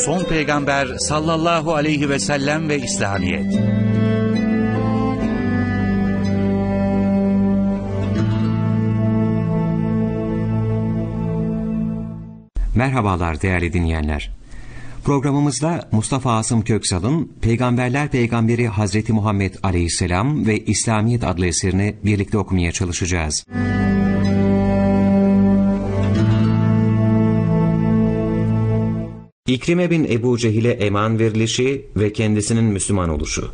son peygamber sallallahu aleyhi ve sellem ve İslamiyet. Merhabalar değerli dinleyenler. Programımızda Mustafa Asım Köksal'ın Peygamberler Peygamberi Hazreti Muhammed Aleyhisselam ve İslamiyet adlı eserini birlikte okumaya çalışacağız. İkrime bin Ebu Cehil'e eman verilişi ve kendisinin Müslüman oluşu.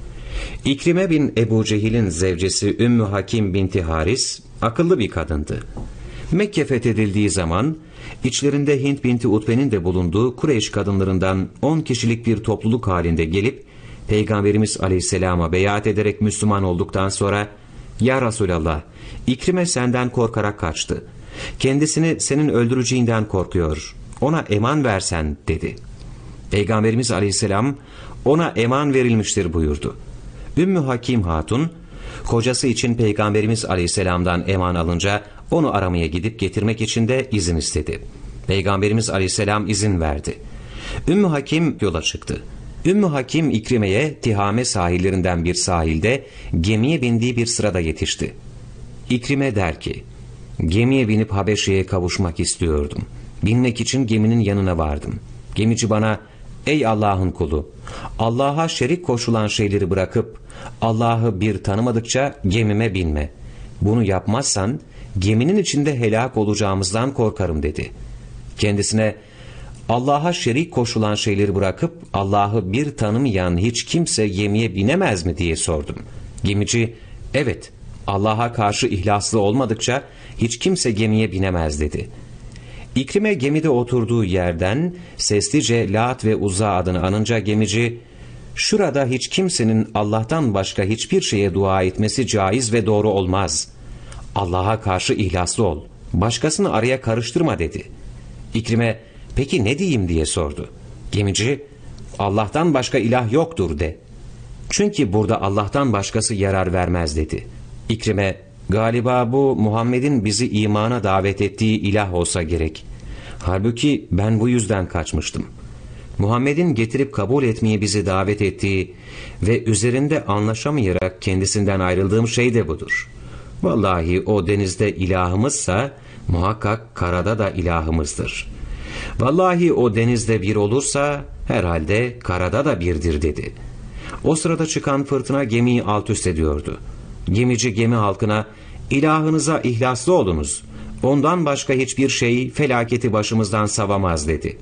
İkrime bin Ebu Cehil'in zevcesi Ümmü Hakim binti Haris, akıllı bir kadındı. Mekke fethedildiği zaman, içlerinde Hint binti Utbe'nin de bulunduğu Kureyş kadınlarından 10 kişilik bir topluluk halinde gelip, Peygamberimiz Aleyhisselam'a beyat ederek Müslüman olduktan sonra, "Ya Resulallah, İkrime senden korkarak kaçtı. Kendisini senin öldüreceğinden korkuyor. Ona eman versen," dedi. Peygamberimiz Aleyhisselam, "Ona eman verilmiştir," buyurdu. Ümmü Hakim Hatun, kocası için Peygamberimiz Aleyhisselam'dan eman alınca, onu aramaya gidip getirmek için de izin istedi. Peygamberimiz Aleyhisselam izin verdi. Ümmü Hakim yola çıktı. Ümmü Hakim İkrime'ye Tihame sahillerinden bir sahilde gemiye bindiği bir sırada yetişti. İkrime der ki, "Gemiye binip Habeşe'ye kavuşmak istiyordum. Binmek için geminin yanına vardım. Gemici bana, 'Ey Allah'ın kulu, Allah'a şerik koşulan şeyleri bırakıp Allah'ı bir tanımadıkça gemime binme. Bunu yapmazsan geminin içinde helak olacağımızdan korkarım,' dedi. Kendisine, Allah'a şerik koşulan şeyleri bırakıp Allah'ı bir tanımayan hiç kimse gemiye binemez mi diye sordum. Gemici, evet, Allah'a karşı ihlaslı olmadıkça hiç kimse gemiye binemez dedi. İkrime gemide oturduğu yerden seslice Lat ve Uzza adını anınca gemici, "Şurada hiç kimsenin Allah'tan başka hiçbir şeye dua etmesi caiz ve doğru olmaz. Allah'a karşı ihlaslı ol, başkasını araya karıştırma," dedi. İkrime, "Peki ne diyeyim?" diye sordu. Gemici, "Allah'tan başka ilah yoktur de. Çünkü burada Allah'tan başkası yarar vermez," dedi. İkrime, "Galiba bu Muhammed'in bizi imana davet ettiği ilah olsa gerek. Halbuki ben bu yüzden kaçmıştım. Muhammed'in getirip kabul etmeye bizi davet ettiği ve üzerinde anlaşamayarak kendisinden ayrıldığım şey de budur. Vallahi o denizde ilahımızsa muhakkak karada da ilahımızdır. Vallahi o denizde bir olursa herhalde karada da birdir," dedi. O sırada çıkan fırtına gemiyi alt üst ediyordu. Gemici gemi halkına, "İlahınıza ihlaslı olunuz. Ondan başka hiçbir şey felaketi başımızdan savamaz," dedi.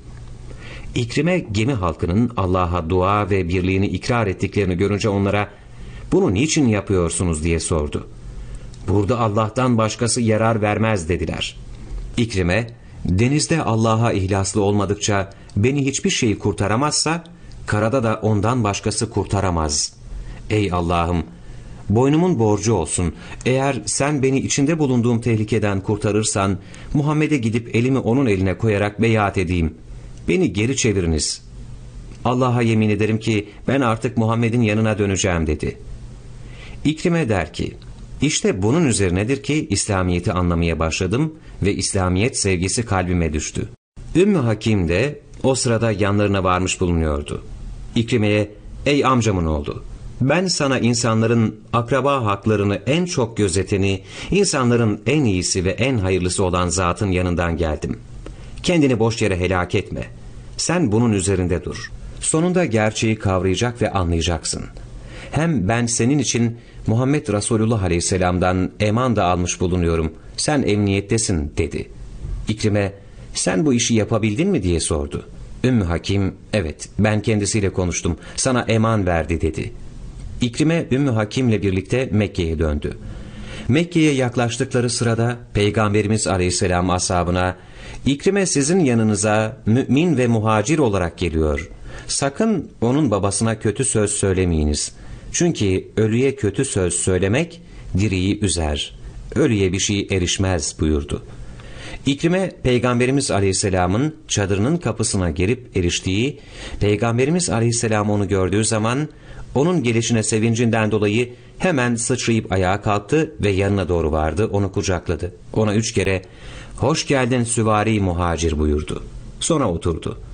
İkrime gemi halkının Allah'a dua ve birliğini ikrar ettiklerini görünce onlara, "Bunu niçin yapıyorsunuz?" diye sordu. "Burada Allah'tan başkası yarar vermez," dediler. İkrime, "Denizde Allah'a ihlaslı olmadıkça beni hiçbir şey kurtaramazsa, karada da ondan başkası kurtaramaz. Ey Allah'ım, boynumun borcu olsun. Eğer sen beni içinde bulunduğum tehlikeden kurtarırsan, Muhammed'e gidip elimi onun eline koyarak beyat edeyim. Beni geri çeviriniz. Allah'a yemin ederim ki ben artık Muhammed'in yanına döneceğim," dedi. İkrime der ki, "İşte bunun üzerinedir ki İslamiyet'i anlamaya başladım ve İslamiyet sevgisi kalbime düştü." Ümmü Hakim de o sırada yanlarına varmış bulunuyordu. İkrime'ye, "Ey amcamın oğlu, ben sana insanların akraba haklarını en çok gözeteni, insanların en iyisi ve en hayırlısı olan zatın yanından geldim. Kendini boş yere helak etme. Sen bunun üzerinde dur. Sonunda gerçeği kavrayacak ve anlayacaksın. Hem ben senin için Muhammed Resulullah Aleyhisselam'dan eman da almış bulunuyorum. Sen emniyettesin," dedi. İkrime, "Sen bu işi yapabildin mi?" diye sordu. Ümmü Hakim, "Evet, ben kendisiyle konuştum. Sana eman verdi," dedi. İkrime Ümmü Hakim'le birlikte Mekke'ye döndü. Mekke'ye yaklaştıkları sırada Peygamberimiz Aleyhisselam ashabına, "İkrime sizin yanınıza mümin ve muhacir olarak geliyor. Sakın onun babasına kötü söz söylemeyiniz. Çünkü ölüye kötü söz söylemek diriyi üzer. Ölüye bir şey erişmez," buyurdu. İkrime, Peygamberimiz Aleyhisselam'ın çadırının kapısına gelip eriştiği, Peygamberimiz Aleyhisselam onu gördüğü zaman, onun gelişine sevincinden dolayı hemen sıçrayıp ayağa kalktı ve yanına doğru vardı, onu kucakladı. Ona 3 kere, "Hoş geldin süvari muhacir," buyurdu. Sonra oturdu.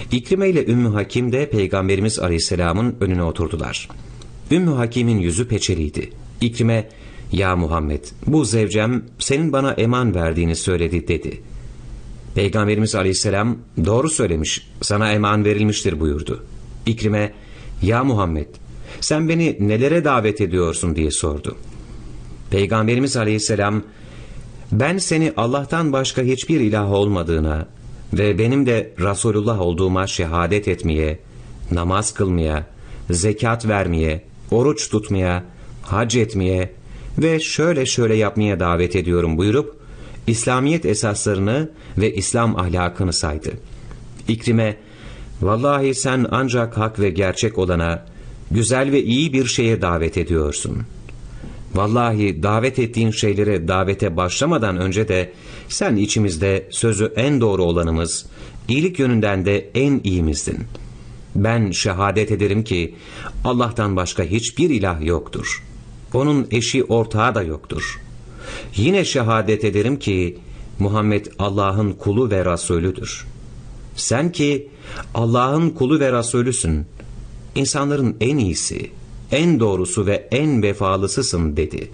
İkrime ile Ümmü Hakim de Peygamberimiz Aleyhisselam'ın önüne oturdular. Ümmü Hakim'in yüzü peçeliydi. İkrime, "Ya Muhammed, bu zevcem senin bana eman verdiğini söyledi" dedi. Peygamberimiz Aleyhisselam, "Doğru söylemiş, sana eman verilmiştir" buyurdu. İkrime, "Ya Muhammed, sen beni nelere davet ediyorsun?" diye sordu. Peygamberimiz Aleyhisselam, "Ben seni Allah'tan başka hiçbir ilah olmadığına ve benim de Resulullah olduğuma şehadet etmeye, namaz kılmaya, zekat vermeye, oruç tutmaya, hac etmeye ve şöyle şöyle yapmaya davet ediyorum" buyurup İslamiyet esaslarını ve İslam ahlakını saydı. İkrime, "Vallahi sen ancak hak ve gerçek olana, güzel ve iyi bir şeye davet ediyorsun. Vallahi davet ettiğin şeylere davete başlamadan önce de sen içimizde sözü en doğru olanımız, iyilik yönünden de en iyimizdin. Ben şehadet ederim ki Allah'tan başka hiçbir ilah yoktur. Onun eşi ortağı da yoktur. Yine şehadet ederim ki Muhammed Allah'ın kulu ve Resulüdür. Sen ki Allah'ın kulu ve Resulüsün, İnsanların en iyisi, en doğrusu ve en vefalısısın" dedi.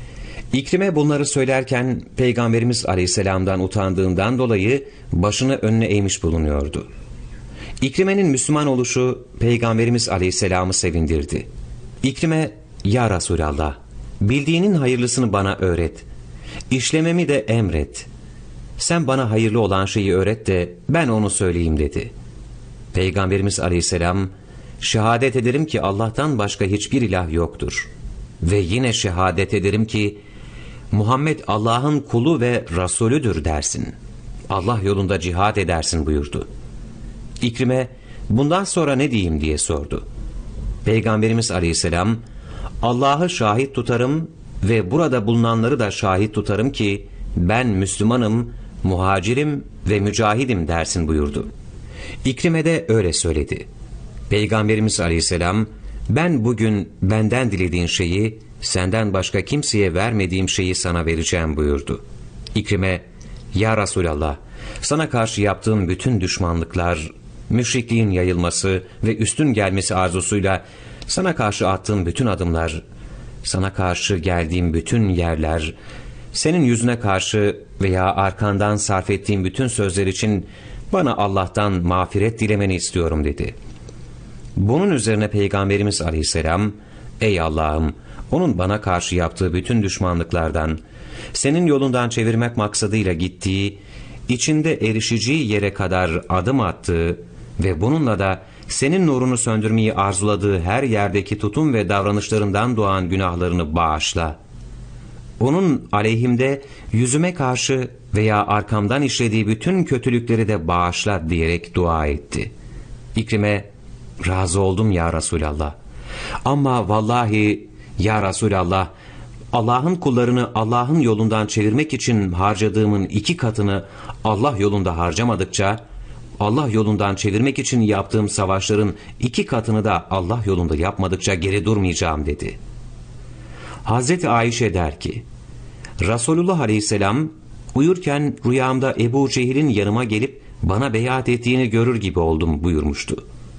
İkrime bunları söylerken Peygamberimiz Aleyhisselam'dan utandığından dolayı başını önüne eğmiş bulunuyordu. İkrime'nin Müslüman oluşu Peygamberimiz Aleyhisselam'ı sevindirdi. İkrime, "Ya Resulallah, bildiğinin hayırlısını bana öğret. İşlememi de emret. Sen bana hayırlı olan şeyi öğret de ben onu söyleyeyim" dedi. Peygamberimiz Aleyhisselam, "Şehadet ederim ki Allah'tan başka hiçbir ilah yoktur. Ve yine şehadet ederim ki Muhammed Allah'ın kulu ve Resulüdür dersin. Allah yolunda cihad edersin" buyurdu. İkrime, "Bundan sonra ne diyeyim?" diye sordu. Peygamberimiz Aleyhisselam, "Allah'ı şahit tutarım ve burada bulunanları da şahit tutarım ki ben Müslümanım, muhacirim ve mücahidim dersin" buyurdu. İkrime de öyle söyledi. Peygamberimiz Aleyhisselam, "Ben bugün benden dilediğin şeyi, senden başka kimseye vermediğim şeyi sana vereceğim" buyurdu. İkrime, "Ya Resulallah, sana karşı yaptığım bütün düşmanlıklar, müşrikliğin yayılması ve üstün gelmesi arzusuyla sana karşı attığım bütün adımlar, sana karşı geldiğim bütün yerler, senin yüzüne karşı veya arkandan sarf ettiğim bütün sözler için bana Allah'tan mağfiret dilemeni istiyorum" dedi. Bunun üzerine Peygamberimiz Aleyhisselam, "Ey Allah'ım, onun bana karşı yaptığı bütün düşmanlıklardan, senin yolundan çevirmek maksadıyla gittiği, içinde erişeceği yere kadar adım attığı ve bununla da senin nurunu söndürmeyi arzuladığı her yerdeki tutum ve davranışlarından doğan günahlarını bağışla. Onun aleyhimde yüzüme karşı veya arkamdan işlediği bütün kötülükleri de bağışla" diyerek dua etti. İkrime, "Razı oldum ya Resulallah. Ama vallahi ya Resulallah, Allah'ın kullarını Allah'ın yolundan çevirmek için harcadığımın 2 katını Allah yolunda harcamadıkça, Allah yolundan çevirmek için yaptığım savaşların 2 katını da Allah yolunda yapmadıkça geri durmayacağım" dedi. Hazreti Ayşe der ki, Resulullah Aleyhisselam uyurken rüyamda Ebu Cehil'in yanıma gelip bana beyat ettiğini görür gibi oldum buyurmuştu.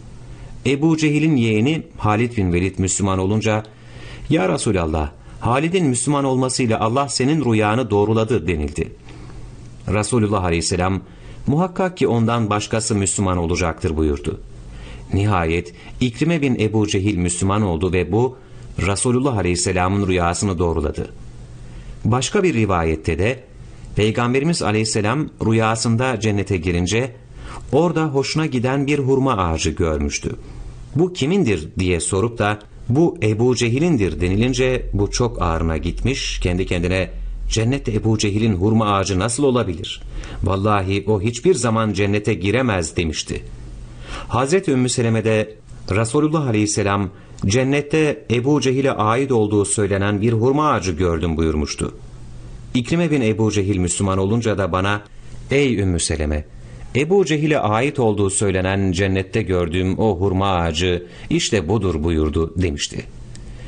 Ebu Cehil'in yeğeni Halid bin Velid Müslüman olunca, "Ya Resulallah, Halid'in Müslüman olmasıyla Allah senin rüyanı doğruladı" denildi. Resulullah Aleyhisselam, "Muhakkak ki ondan başkası Müslüman olacaktır" buyurdu. Nihayet İkrime bin Ebu Cehil Müslüman oldu ve bu Resulullah Aleyhisselam'ın rüyasını doğruladı. Başka bir rivayette de Peygamberimiz Aleyhisselam rüyasında cennete girince orada hoşuna giden bir hurma ağacı görmüştü. "Bu kimindir?" diye sorup da "Bu Ebu Cehil'indir" denilince bu çok ağrına gitmiş, kendi kendine "Cennette Ebu Cehil'in hurma ağacı nasıl olabilir? Vallahi o hiçbir zaman cennete giremez" demişti. Hazreti Ümmü Seleme de Resulullah Aleyhisselam cennette Ebu Cehil'e ait olduğu söylenen bir hurma ağacı gördüm buyurmuştu. İkrime bin Ebu Cehil Müslüman olunca da bana "Ey Ümmü Seleme, Ebu Cehil'e ait olduğu söylenen cennette gördüğüm o hurma ağacı işte budur" buyurdu demişti.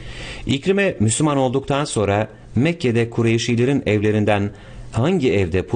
İkrime Müslüman olduktan sonra Mekke'de Kureyşilerin evlerinden hangi evde